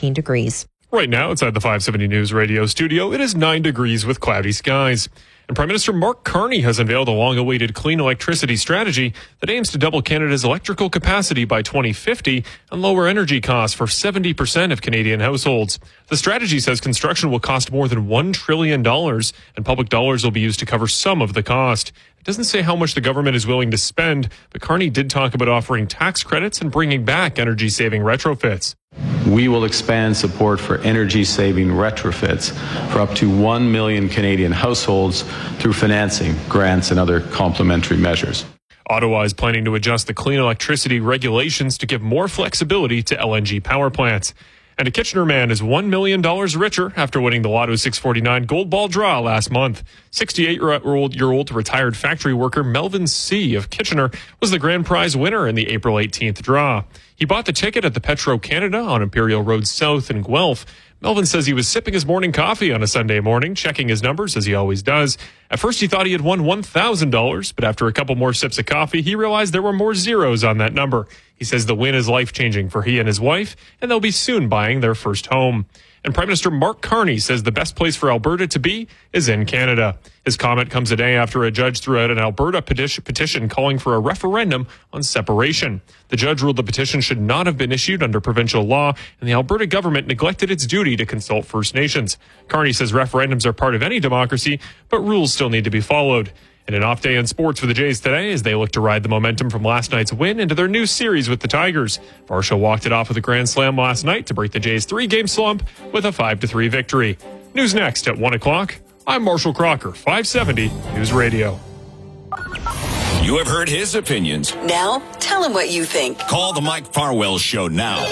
13 degrees. Right now, outside the 570 News Radio studio, it is 9 degrees with cloudy skies. And Prime Minister Mark Carney has unveiled a long-awaited clean electricity strategy that aims to double Canada's electrical capacity by 2050 and lower energy costs for 70% of Canadian households. The strategy says construction will cost more than $1 trillion, and public dollars will be used to cover some of the cost. It doesn't say how much the government is willing to spend, but Carney did talk about offering tax credits and bringing back energy-saving retrofits. We will expand support for energy-saving retrofits for up to 1 million Canadian households through financing, grants, and other complementary measures. Ottawa is planning to adjust the clean electricity regulations to give more flexibility to LNG power plants. And a Kitchener man is $1 million richer after winning the Lotto 649 Gold Ball draw last month. 68-year-old retired factory worker Melvin C. of Kitchener was the grand prize winner in the April 18th draw. He bought the ticket at the Petro-Canada on Imperial Road South in Guelph. Melvin says he was sipping his morning coffee on a Sunday morning, checking his numbers as he always does. At first he thought he had won $1,000, but after a couple more sips of coffee, he realized there were more zeros on that number. He says the win is life-changing for he and his wife, and they'll be soon buying their first home. And Prime Minister Mark Carney says the best place for Alberta to be is in Canada. His comment comes a day after a judge threw out an Alberta petition calling for a referendum on separation. The judge ruled the petition should not have been issued under provincial law, and the Alberta government neglected its duty to consult First Nations. Carney says referendums are part of any democracy, but rules still need to be followed. And an off day in sports for the Jays today as they look to ride the momentum from last night's win into their new series with the Tigers. Varsho walked it off with a grand slam last night to break the Jays' 3-game slump with a 5-3 victory. News next at 1 o'clock. I'm Marshall Crocker, 570 News Radio. You have heard his opinions. Now, tell him what you think. Call the Mike Farwell Show now.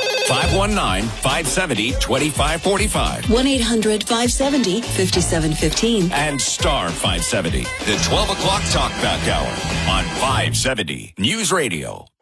519-570-2545. 1-800-570-5715. And star 570. The 12 o'clock talkback hour on 570 News Radio.